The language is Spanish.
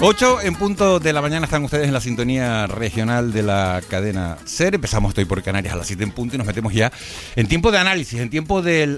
8 en punto de la mañana están ustedes en la sintonía regional de la cadena SER. Empezamos Estoy por Canarias a las 7 en punto y nos metemos ya en tiempo de análisis, en tiempo del